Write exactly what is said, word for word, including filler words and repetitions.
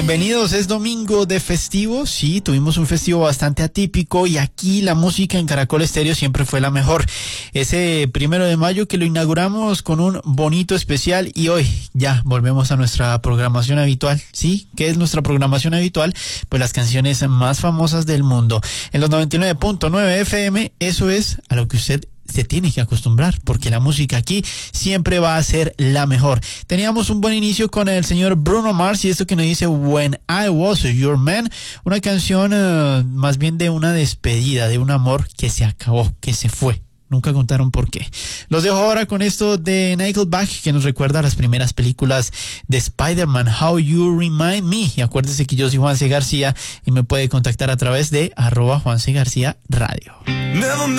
Bienvenidos, es domingo de festivo, sí, tuvimos un festivo bastante atípico y aquí la música en Caracol Estéreo siempre fue la mejor. Ese primero de mayo que lo inauguramos con un bonito especial y hoy ya volvemos a nuestra programación habitual, ¿sí? ¿Qué es nuestra programación habitual? Pues las canciones más famosas del mundo. En los noventa y nueve punto nueve F M, eso es a lo que usted se tiene que acostumbrar, porque la música aquí siempre va a ser la mejor. Teníamos un buen inicio con el señor Bruno Mars y esto que nos dice When I Was Your Man, una canción uh, más bien de una despedida, de un amor que se acabó, que se fue. Nunca contaron por qué. Los dejo ahora con esto de Nickelback, que nos recuerda a las primeras películas de Spider-Man, How You Remind Me. Y acuérdese que yo soy Juan C. García y me puede contactar a través de arroba Juan C. García Radio.